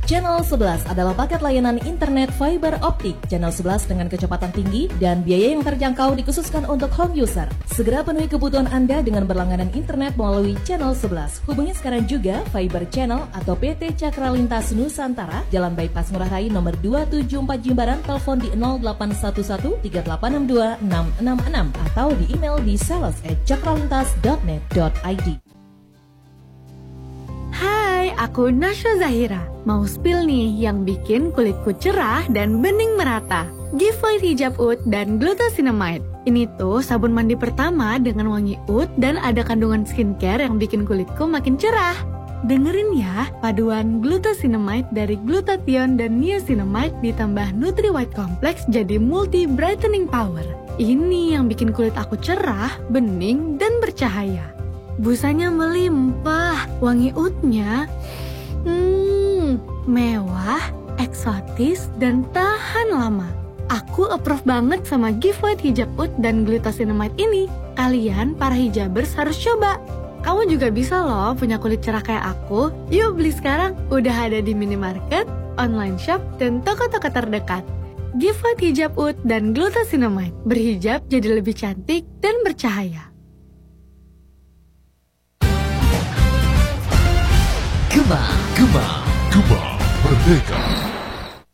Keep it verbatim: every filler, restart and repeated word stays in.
Channel sebelas adalah paket layanan internet fiber optik Channel sebelas dengan kecepatan tinggi dan biaya yang terjangkau dikhususkan untuk home user. Segera penuhi kebutuhan Anda dengan berlangganan internet melalui Channel sebelas. Hubungi sekarang juga Fiber Channel atau P T Cakra Lintas Nusantara, Jalan Bypass Ngurah Rai nomor dua tujuh empat Jimbaran, telepon di nol delapan satu satu tiga delapan enam dua enam enam enam atau di email di sales at cakralintas dot net dot i d. Hai, aku Nasya Zahira. Mau spill nih yang bikin kulitku cerah dan bening merata. Giveaway hijab oud dan glucosinamide. Ini tuh sabun mandi pertama dengan wangi oud dan ada kandungan skincare yang bikin kulitku makin cerah. Dengerin ya, paduan glucosinamide dari glutathione dan niacinamide ditambah Nutri White Complex jadi multi brightening power. Ini yang bikin kulit aku cerah, bening, dan bercahaya. Busanya melimpah, wangi oudnya hmm, mewah, eksotis, dan tahan lama. Aku approve banget sama giveaway hijab oud dan glucosinamide ini. Kalian para hijabers harus coba. Kamu juga bisa loh punya kulit cerah kayak aku. Yuk beli sekarang, udah ada di minimarket, online shop, dan toko-toko terdekat. Giveaway hijab oud dan glucosinamide. Berhijab jadi lebih cantik dan bercahaya. Gema, Gema, Gema Merdeka.